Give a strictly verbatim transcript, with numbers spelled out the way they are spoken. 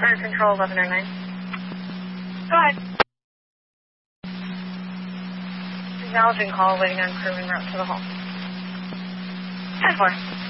Fire Control eleven oh nine. Go ahead. Acknowledging call, waiting on crew en route to the hall. ten four.